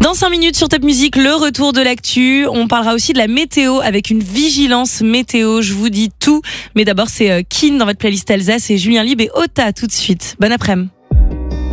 Dans 5 minutes sur Top Music, le retour de l'actu. On parlera aussi de la météo avec une vigilance météo. Je vous dis tout. Mais d'abord, c'est Keane dans votre playlist Alsace et Julien Lieb et Ota tout de suite. Bon après-midi.